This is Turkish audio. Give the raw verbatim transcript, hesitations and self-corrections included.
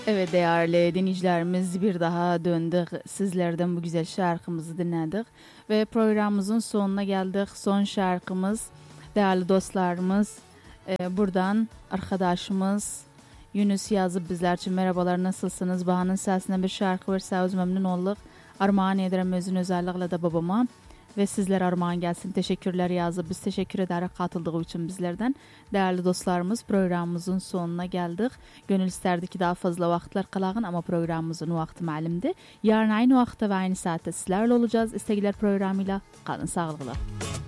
Evet değerli dinleyicilerimiz, bir daha döndük. Sizlerden bu güzel şarkımızı dinledik. Ve programımızın sonuna geldik. Son şarkımız değerli dostlarımız. E, buradan arkadaşımız Yunus yazıp bizler için merhabalar, nasılsınız? Bahanın sesinden bir şarkı verse öz memnun olduk. Armağan ederim özün özellikle de babama. Ve sizler armağan gelsin. Teşekkürler yazıp biz teşekkür ederiz katıldığı için bizlerden. Değerli dostlarımız, programımızın sonuna geldik. Gönül isterdi ki daha fazla vaktler kalağın ama programımızın vakti malimdi. Yarın aynı vakti ve aynı saatte sizlerle olacağız. İstekler programıyla kalın sağlıkla.